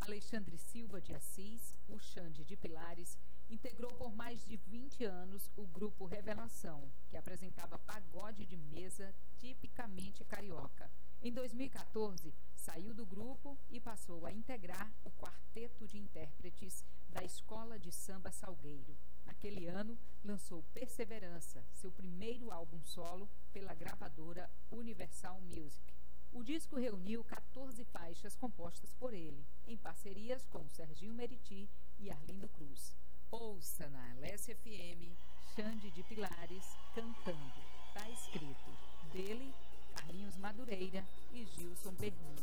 Alexandre Silva de Assis, o Xande de Pilares, integrou por mais de 20 anos o grupo Revelação, que apresentava pagode de mesa tipicamente carioca. Em 2014, saiu do grupo e passou a integrar o quarteto de intérpretes da Escola de Samba Salgueiro. Naquele ano, lançou Perseverança, seu primeiro álbum solo pela gravadora Universal Music. O disco reuniu 14 faixas compostas por ele, em parcerias com Serginho Meriti e Arlindo Cruz. Ouça na LSFM, Xande de Pilares cantando Tá Escrito, dele, Carlinhos Madureira e Gilson Bernini.